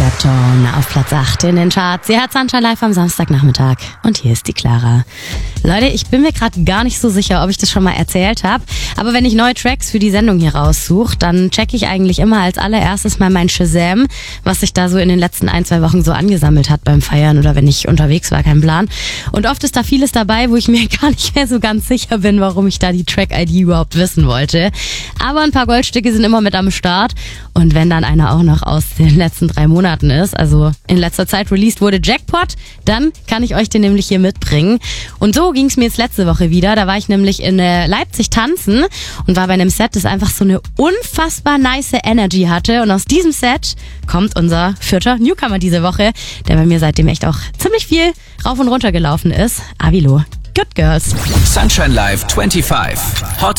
Clapton auf Platz 8 in den Charts. Ihr hört Sunshine Live am Samstagnachmittag. Und hier ist die Clara. Leute, ich bin mir gerade gar nicht so sicher, ob ich das schon mal erzählt habe. Aber wenn ich neue Tracks für die Sendung hier raussuche, dann checke ich eigentlich immer als allererstes mal mein Shazam, was sich da so in den letzten 1-2 Wochen so angesammelt hat beim Feiern oder wenn ich unterwegs war, kein Plan. Und oft ist da vieles dabei, wo ich mir gar nicht mehr so ganz sicher bin, warum ich da die Track-ID überhaupt wissen wollte. Aber ein paar Goldstücke sind immer mit am Start. Und wenn dann einer auch noch aus den letzten 3 Monaten ist, also in letzter Zeit released wurde, Jackpot, dann kann ich euch den nämlich hier mitbringen. Und so ging es mir jetzt letzte Woche wieder. Da war ich nämlich in Leipzig tanzen und war bei einem Set, das einfach so eine unfassbar nice Energy hatte. Und aus diesem Set kommt unser 4. Newcomer diese Woche, der bei mir seitdem echt auch ziemlich viel rauf und runter gelaufen ist. Avilo, Good Girls. Sunshine Live 25. Hot